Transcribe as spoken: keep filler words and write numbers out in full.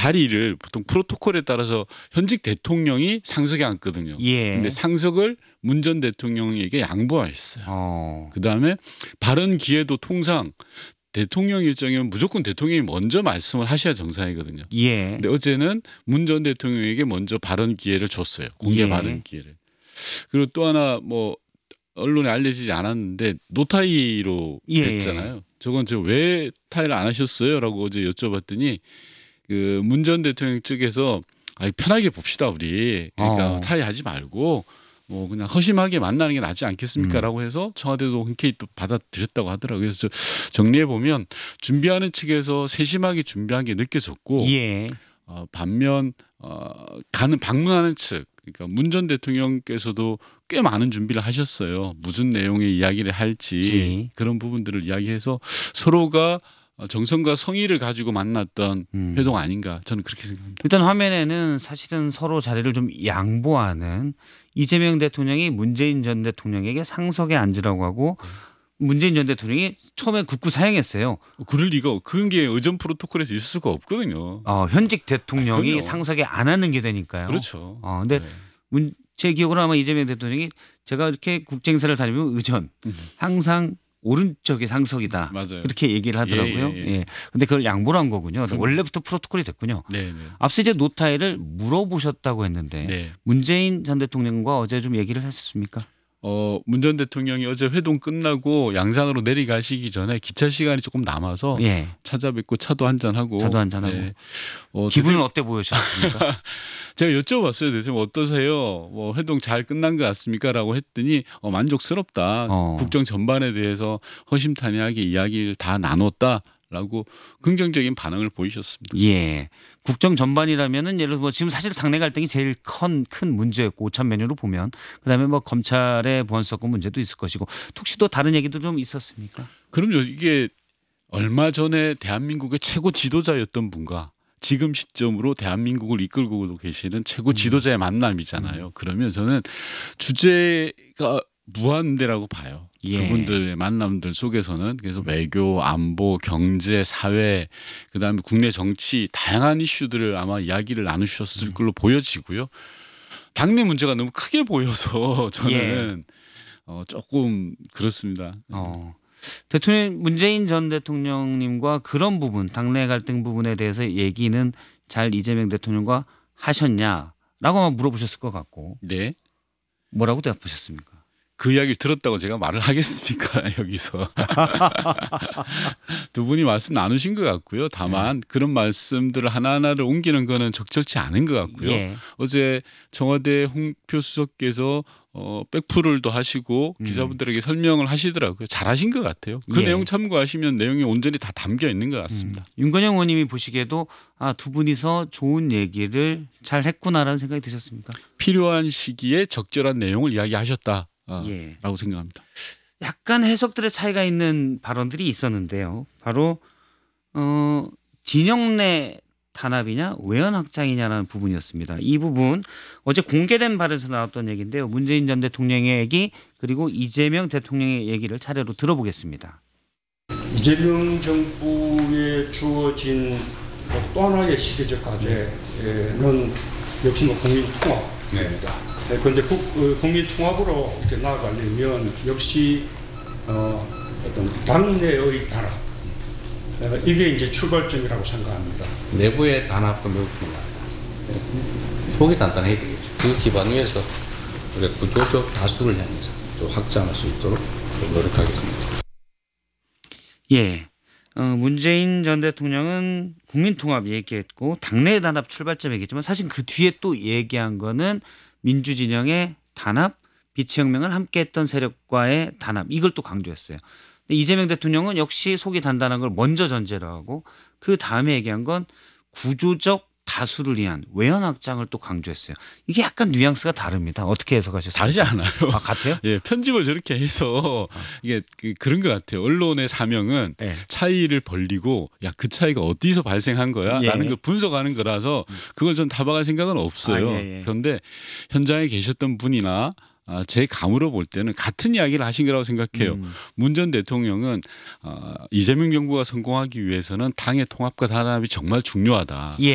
자리를 보통 프로토콜에 따라서 현직 대통령이 상석에 앉거든요. 예. 근데 상석을 문 전 대통령에게 양보했어요. 어. 그다음에 발언 기회도 통상 대통령 일정이면 무조건 대통령이 먼저 말씀을 하셔야 정상이거든요. 예. 근데 어제는 문 전 대통령에게 먼저 발언 기회를 줬어요. 공개 예. 발언 기회를. 그리고 또 하나 뭐 언론에 알려지지 않았는데 노타이로 예. 됐잖아요. 저건 저 왜 타이를 안 하셨어요?라고 어제 여쭤봤더니 그 문 전 대통령 측에서 아니, 편하게 봅시다 우리. 그러니까 어. 타이 하지 말고 뭐 그냥 허심하게 만나는 게 낫지 않겠습니까?라고 해서 청와대도 흔쾌히 또 받아들였다고 하더라고요. 그래서 정리해 보면 준비하는 측에서 세심하게 준비한 게 느껴졌고 예. 어, 반면 어, 가는 방문하는 측 그러니까 문 전 대통령께서도 꽤 많은 준비를 하셨어요. 무슨 내용의 이야기를 할지 지. 그런 부분들을 이야기해서 서로가 정성과 성의를 가지고 만났던 음. 회동 아닌가 저는 그렇게 생각합니다. 일단 화면에는 사실은 서로 자리를 좀 양보하는 이재명 대통령이 문재인 전 대통령에게 상석에 앉으라고 하고 문재인 전 대통령이 처음에 굳고 사양했어요. 그럴 리가 그런 게 의전 프로토콜에서 있을 수가 없거든요. 어, 현직 대통령이 아, 그럼요. 상석에 안 하는 게 되니까요. 그렇죠. 어, 근데 네. 문, 제 기억으로 아마 이재명 대통령이 제가 이렇게 국정행사를 다니면 의전 음. 항상 오른쪽이 상석이다. 맞아요. 그렇게 얘기를 하더라고요. 예, 예, 예, 예. 근데 그걸 양보를 한 거군요. 그럼. 원래부터 프로토콜이 됐군요. 네, 네. 앞서 이제 노타이를 물어보셨다고 했는데 네. 문재인 전 대통령과 어제 좀 얘기를 했습니까? 어, 문 전 대통령이 어제 회동 끝나고 양산으로 내려가시기 전에 기차 시간이 조금 남아서 예. 찾아뵙고 차도 한잔 하고 차도 한잔하고. 어, 기분은 어때 보이셨습니까? 제가 여쭤봤어요. 대통령 어떠세요? 뭐 회동 잘 끝난 것 같습니까?라고 했더니 어, 만족스럽다. 어. 국정 전반에 대해서 허심탄회하게 이야기를 다 나눴다라고 긍정적인 반응을 보이셨습니다. 예. 국정 전반이라면은 예를 들어 뭐 지금 사실 당내 갈등이 제일 큰, 큰 문제였고 오찬 메뉴로 보면 그다음에 뭐 검찰의 보안수사권 문제도 있을 것이고 혹시 또 다른 얘기도 좀 있었습니까? 그럼요. 이게 얼마 전에 대한민국의 최고 지도자였던 분과 지금 시점으로 대한민국을 이끌고 계시는 최고 지도자의 만남이잖아요. 그러면 저는 주제가 무한대라고 봐요. 예. 그분들의 만남들 속에서는 그래서 외교, 안보, 경제, 사회, 그다음에 국내 정치 다양한 이슈들을 아마 이야기를 나누셨을 걸로 보여지고요. 당내 문제가 너무 크게 보여서 저는 예. 어, 조금 그렇습니다. 어. 대통령 문재인 전 대통령님과 그런 부분 당내 갈등 부분에 대해서 얘기는 잘 이재명 대통령과 하셨냐라고 아마 물어보셨을 것 같고 네. 뭐라고 대답하셨습니까? 그 이야기를 들었다고 제가 말을 하겠습니까 여기서. 두 분이 말씀 나누신 것 같고요. 다만 그런 말씀들을 하나하나를 옮기는 거는 적절치 않은 것 같고요. 예. 어제 청와대 홍표 수석께서 어, 백프를도 하시고 기자분들에게 설명을 하시더라고요. 잘하신 것 같아요. 그 예. 내용 참고하시면 내용이 온전히 다 담겨 있는 것 같습니다. 음. 윤건영 의원님이 보시기에도 아, 두 분이서 좋은 얘기를 잘 했구나라는 생각이 드셨습니까? 필요한 시기에 적절한 내용을 이야기하셨다. 예. 라고 생각합니다. 약간 해석들의 차이가 있는 발언들이 있었는데요. 바로 어, 진영 내 단합이냐 외연 확장이냐라는 부분이었습니다. 이 부분 어제 공개된 발에서 나왔던 얘기인데요. 문재인 전 대통령의 얘기 그리고 이재명 대통령의 얘기를 차례로 들어보겠습니다. 이재명 정부에 주어진 또 하나의 시대적 과제는 역시 뭐 국민 통합입니다. 그런데 네. 국민 통합으로 이렇게 나아가려면 역시 어, 어떤 당내의 단합 어, 이게 이제 출발점이라고 생각합니다. 내부의 단합도 매우 중요하다. 속이 단단해야 되겠죠. 그 기반 위에서 우리가 구조적 다수를 향해서 좀 확장할 수 있도록 노력하겠습니다. 예. 어, 문재인 전 대통령은 국민통합 얘기했고 당내 단합 출발점 얘기했지만 사실 그 뒤에 또 얘기한 거는 민주진영의 단합, 비치혁명을 함께했던 세력과의 단합 이걸 또 강조했어요. 근데 이재명 대통령은 역시 속이 단단한 걸 먼저 전제로 하고 그 다음에 얘기한 건 구조적 다수를 위한 외연 확장을 또 강조했어요. 이게 약간 뉘앙스가 다릅니다. 어떻게 해석하셨어요? 다르지 않아요. 아, 같아요? 예, 편집을 저렇게 해서 이게 그, 그런 것 같아요. 언론의 사명은 네. 차이를 벌리고 야, 그 차이가 어디서 발생한 거야? 예. 라는 걸 분석하는 거라서 그걸 전 타박할 생각은 없어요. 아, 예, 예. 그런데 현장에 계셨던 분이나 아, 제 감으로 볼 때는 같은 이야기를 하신 거라고 생각해요. 음. 문 전 대통령은 어, 이재명 정부가 성공하기 위해서는 당의 통합과 단합이 정말 중요하다. 예.